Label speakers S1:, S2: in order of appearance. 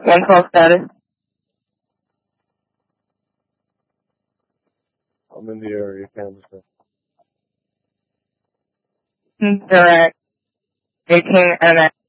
S1: One call status.
S2: I'm in the area, Canvassing.
S1: Direct. 18 and